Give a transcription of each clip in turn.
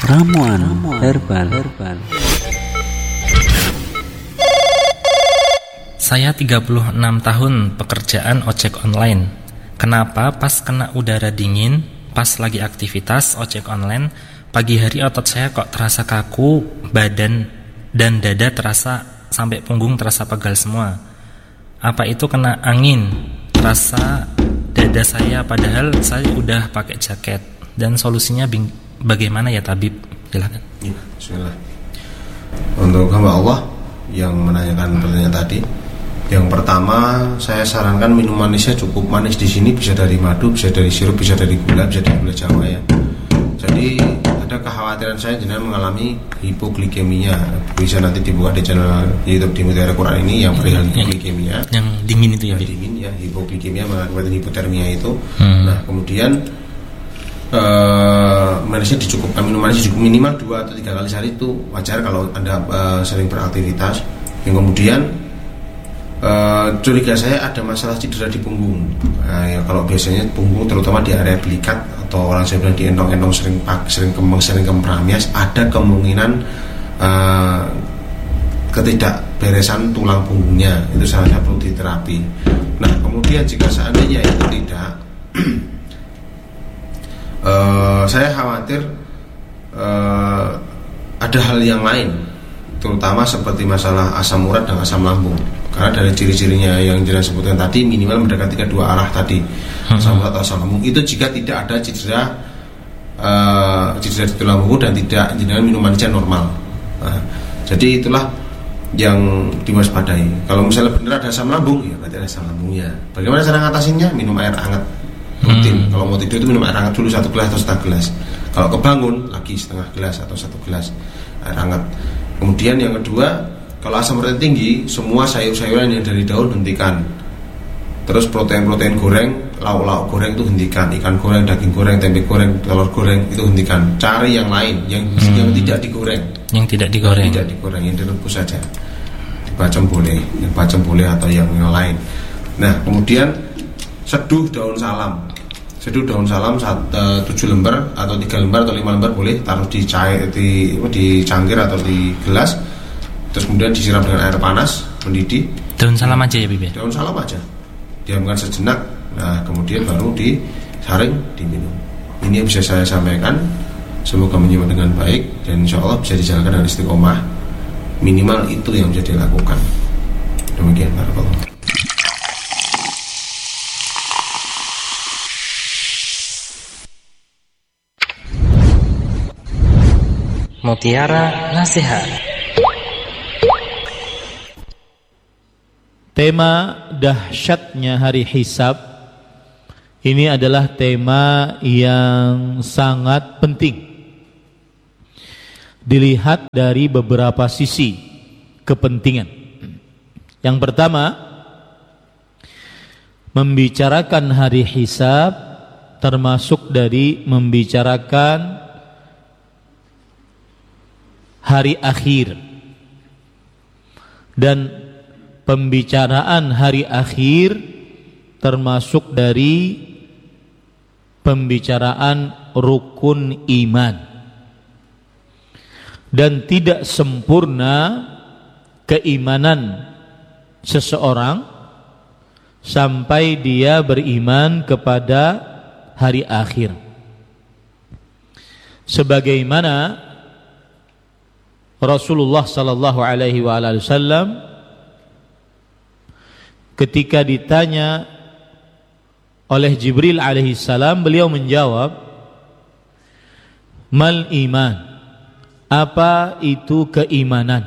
Ramuan herbal. Saya 36 tahun pekerjaan ojek online. Kenapa pas kena udara dingin, pas lagi aktivitas ojek online, pagi hari otot saya kok terasa kaku, badan dan dada terasa sampai punggung terasa pegal semua. Apa itu kena angin? Terasa dada saya padahal saya udah pakai jaket. Dan solusinya bagaimana ya tabib? Silakan. Ya, bismillah. Untuk hamba Allah yang menanyakan pertanyaan tadi, yang pertama saya sarankan minum manisnya cukup manis di sini, bisa dari madu, bisa dari sirup, bisa dari gula, bisa dari gula Jawa ya. Jadi ada kekhawatiran saya jenengan mengalami hipoglikemia. Bisa nanti dibuka di channel YouTube di Mutiara Quran ini yang perihal hipoglikemia. Yang dingin itu ya, yang dingin ya, hipoglikemia mengakibatkan hipotermia itu. Nah, kemudian manisnya dicukupkan, minum manisnya cukup minimal 2 atau 3 kali sehari itu wajar kalau Anda sering beraktivitas. Yang kemudian curiga saya ada masalah cedera di punggung. Ya, kalau biasanya punggung terutama di area belikat atau orang saya bilang di endong-endong sering kembang, sering kempramias, ada kemungkinan ketidakberesan tulang punggungnya. Itu salah satu diterapi. Nah, kemudian jika seandainya itu tidak saya khawatir ada hal yang lain, terutama seperti masalah asam urat dan asam lambung. Karena dari ciri-cirinya yang jelas sebutkan tadi, minimal mendekati kedua arah tadi, asam urat atau asam lambung. Itu jika tidak ada cedera di tulang punggung dan tidak jenengan minumannya normal. Nah, jadi itulah yang diwaspadai. Kalau misalnya benar ada asam lambung, ya berarti ada asam lambungnya. Bagaimana cara ngatasinnya? Minum air hangat rutin. Kalau mau tidur itu minum air hangat dulu 1 gelas atau setengah gelas. Kalau kebangun lagi setengah gelas atau 1 gelas air hangat. Kemudian yang kedua, kalau asam urat tinggi, semua sayur-sayuran yang dari daun hentikan. Terus protein-protein goreng, lauk-lauk goreng itu hentikan. Ikan goreng, daging goreng, tempe goreng, telur goreng itu hentikan. Cari yang lain, yang tidak digoreng. Yang tidak digoreng. Tidak digoreng, yang direbus saja. Dibacem boleh, yang bacem boleh atau yang lain. Nah, kemudian seduh daun salam. Seduh daun salam 7 lembar atau 3 lembar atau 5 lembar boleh, taruh di cangkir atau di gelas. Terus kemudian disiram dengan air panas mendidih. Daun salam aja ya Bibi? Daun salam aja. Diamkan sejenak. Nah, kemudian baru disaring, diminum. Ini yang bisa saya sampaikan. Semoga menyimak dengan baik dan insya Allah bisa dijalankan dengan istiqomah. Minimal itu yang bisa dilakukan. Demikian, barakallahu. Mutiara Nasihat. Tema dahsyatnya hari hisab ini adalah tema yang sangat penting dilihat dari beberapa sisi kepentingan. Yang pertama, membicarakan hari hisab termasuk dari membicarakan hari akhir, dan pembicaraan hari akhir termasuk dari pembicaraan rukun iman, dan tidak sempurna keimanan seseorang sampai dia beriman kepada hari akhir. Sebagaimana Rasulullah sallallahu alaihi wasallam ketika ditanya oleh Jibril alaihi salam, beliau menjawab, "Mal iman?" Apa itu keimanan?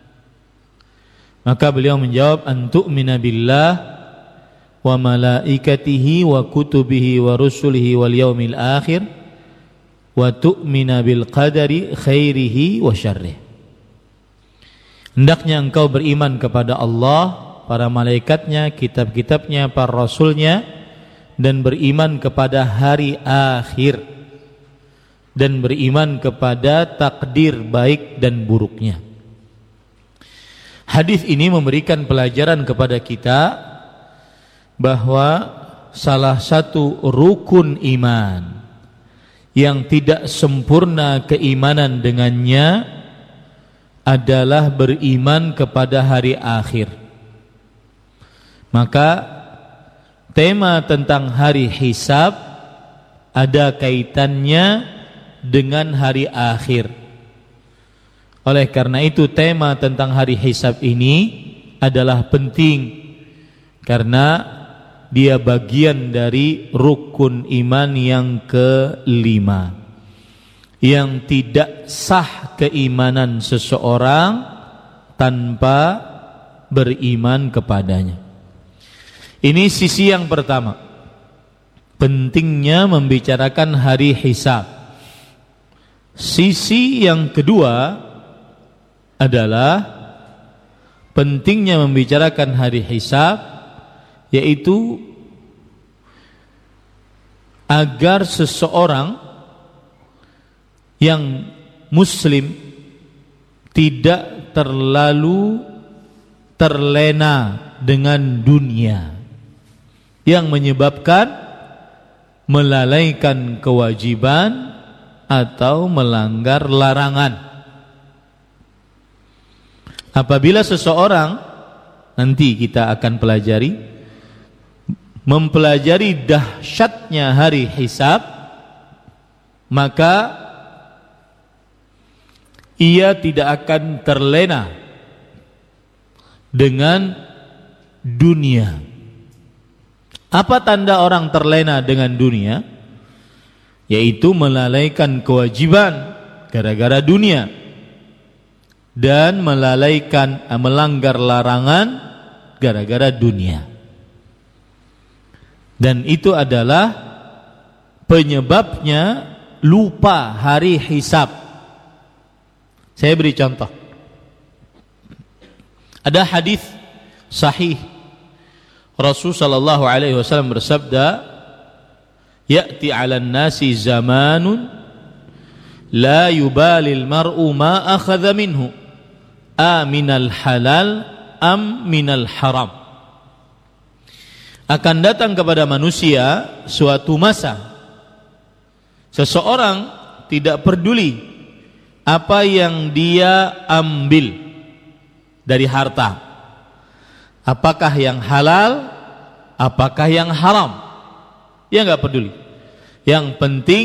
Maka beliau menjawab, "An tu'mina billah wa malaikatihi wa kutubihi wa rusulihi wal yaumil akhir wa tu'mina bil qadari khairihi wa syarrih." Hendaknya engkau beriman kepada Allah, para malaikatnya, kitab-kitabnya, para rasulnya, dan beriman kepada hari akhir, dan beriman kepada takdir baik dan buruknya. Hadis ini memberikan pelajaran kepada kita bahwa salah satu rukun iman yang tidak sempurna keimanan dengannya adalah beriman kepada hari akhir. Maka tema tentang hari hisab ada kaitannya dengan hari akhir. Oleh karena itu tema tentang hari hisab ini adalah penting, karena dia bagian dari rukun iman yang kelima, yang tidak sah keimanan seseorang tanpa beriman kepadanya. Ini sisi yang pertama, pentingnya membicarakan hari hisab. Sisi yang kedua adalah pentingnya membicarakan hari hisab, yaitu agar seseorang yang muslim tidak terlalu terlena dengan dunia yang menyebabkan melalaikan kewajiban atau melanggar larangan. Apabila seseorang, nanti kita akan mempelajari dahsyatnya hari hisab, maka ia tidak akan terlena dengan dunia. Apa tanda orang terlena dengan dunia? Yaitu melalaikan kewajiban gara-gara dunia, dan melanggar larangan gara-gara dunia. Dan itu adalah penyebabnya lupa hari hisab. Saya beri contoh. Ada hadis sahih Rasul sallallahu alaihi wasallam bersabda, "Ya'ti 'alan nasi zamanun la yubalil mar'u ma akhadha minhu aminal halal am minal haram." Akan datang kepada manusia suatu masa, seseorang tidak peduli apa yang dia ambil dari harta, apakah yang halal, apakah yang haram, dia enggak peduli. Yang penting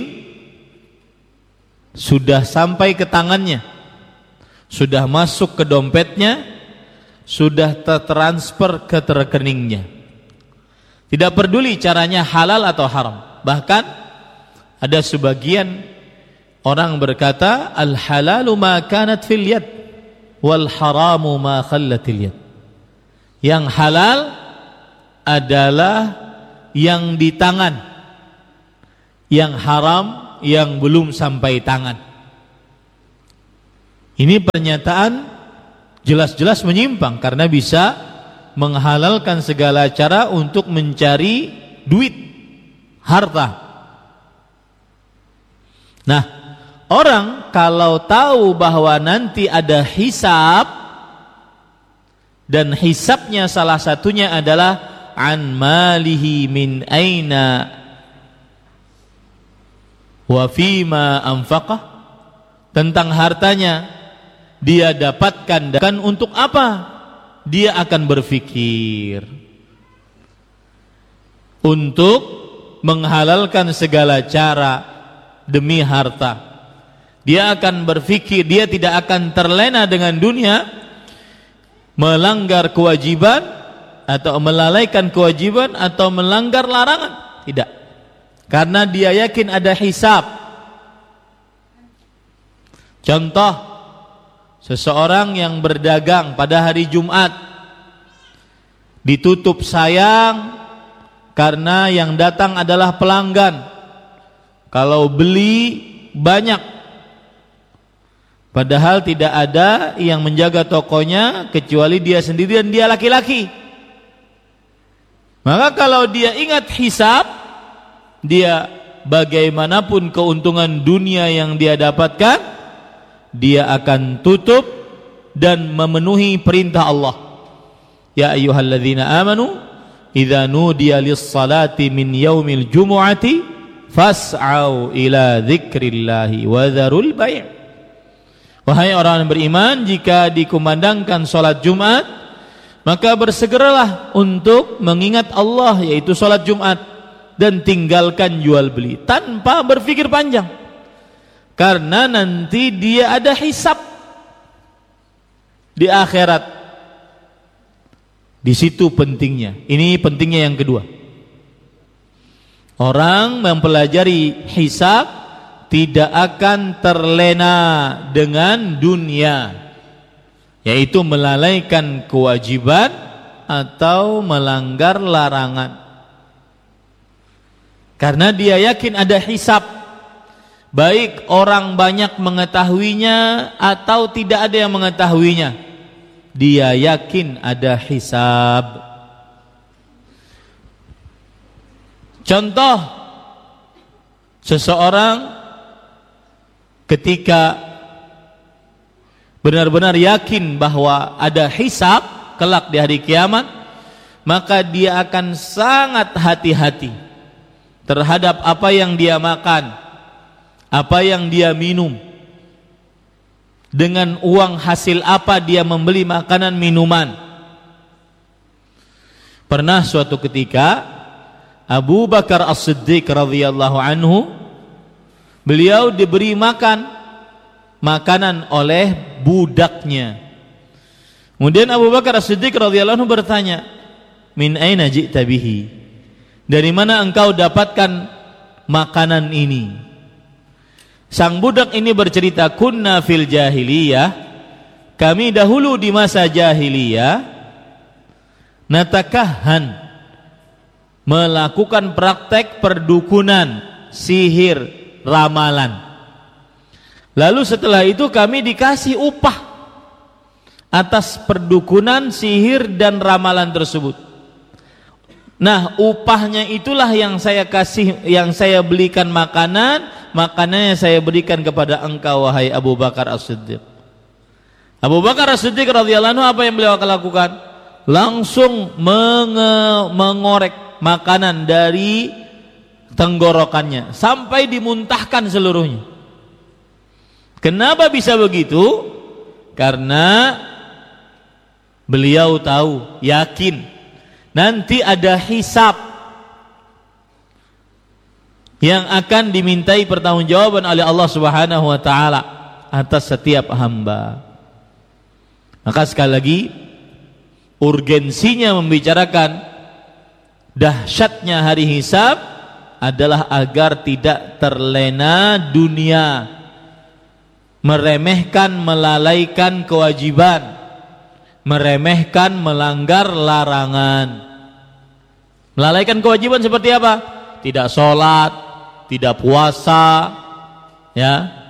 sudah sampai ke tangannya, sudah masuk ke dompetnya, sudah tertransfer ke rekeningnya. Tidak peduli caranya halal atau haram. Bahkan ada sebagian orang berkata, al-halalu ma kanat fil yad wal haramu ma khallatil yad. Yang halal adalah yang di tangan, yang haram yang belum sampai tangan. Ini pernyataan jelas-jelas menyimpang, karena bisa menghalalkan segala cara untuk mencari duit, harta. Nah, orang kalau tahu bahwa nanti ada hisab, dan hisabnya salah satunya adalah an malihi min aina wa fima anfaqah, tentang hartanya dia dapatkan dan untuk apa, dia akan berpikir untuk menghalalkan segala cara demi harta. Dia akan berpikir, dia tidak akan terlena dengan dunia, melanggar kewajiban atau melalaikan kewajiban atau melanggar larangan. Tidak, karena dia yakin ada hisab. Contoh, seseorang yang berdagang pada hari Jumat ditutup sayang karena yang datang adalah pelanggan. Kalau beli banyak, padahal tidak ada yang menjaga tokonya kecuali dia sendiri dan dia laki-laki. Maka kalau dia ingat hisab, dia bagaimanapun keuntungan dunia yang dia dapatkan, dia akan tutup dan memenuhi perintah Allah. Ya ayyuhalladzina amanu idza nudiya lis-salati min yaumil jumu'ati fas'au ila dzikrillahi wa dzarul bai'. Wahai orang yang beriman, jika dikumandangkan salat Jumat, maka bersegeralah untuk mengingat Allah, yaitu salat Jumat, dan tinggalkan jual beli tanpa berpikir panjang, karena nanti dia ada hisab di akhirat. Di situ pentingnya. Ini pentingnya yang kedua. Orang mempelajari hisab tidak akan terlena dengan dunia, yaitu melalaikan kewajiban atau melanggar larangan. Karena dia yakin ada hisab, baik orang banyak mengetahuinya atau tidak ada yang mengetahuinya, dia yakin ada hisab. Contoh, seseorang ketika benar-benar yakin bahwa ada hisab kelak di hari kiamat, maka dia akan sangat hati-hati terhadap apa yang dia makan, apa yang dia minum, dengan uang hasil apa dia membeli makanan minuman. Pernah suatu ketika Abu Bakar As-Siddiq radhiyallahu anhu, beliau diberi makanan oleh budaknya. Kemudian Abu Bakar As-Siddiq radhiyallahu anhu bertanya, "Min aina ji'ta bihi?" Dari mana engkau dapatkan makanan ini? Sang budak ini bercerita, "Kunna fil jahiliyah." Kami dahulu di masa jahiliyah, natakahan, melakukan praktek perdukunan, sihir, ramalan. Lalu setelah itu kami dikasih upah atas perdukunan, sihir dan ramalan tersebut. Nah, upahnya itulah yang saya kasih, yang saya belikan makanannya saya berikan kepada engkau, wahai Abu Bakar As-Siddiq. Abu Bakar As-Siddiq radhiyallahu anhu, apa yang beliau akan lakukan? Langsung mengorek makanan dari tenggorokannya sampai dimuntahkan seluruhnya. Kenapa bisa begitu? Karena beliau tahu, yakin nanti ada hisab yang akan dimintai pertanggungjawaban oleh Allah Subhanahu wa taala atas setiap hamba. Maka sekali lagi, urgensinya membicarakan dahsyatnya hari hisab adalah agar tidak terlena dunia, meremehkan, melalaikan kewajiban, meremehkan, melanggar larangan. Melalaikan kewajiban seperti apa? Tidak sholat, tidak puasa, ya,